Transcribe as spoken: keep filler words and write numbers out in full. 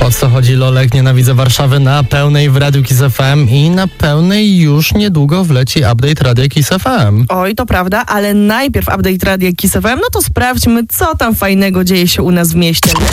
O co chodzi, Lolek? Nienawidzę Warszawy na pełnej w Radiu Kiss F M i na pełnej już niedługo wleci update Radia Kiss F M. Oj, to prawda, ale najpierw update Radia Kiss F M, no to sprawdźmy, co tam fajnego dzieje się u nas w mieście.